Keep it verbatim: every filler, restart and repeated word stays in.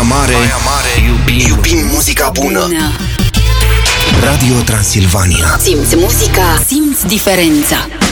Mare, Baia Mare. Iubim, iubim muzica bună. bună Radio Transilvania. Simți muzica, simți diferența.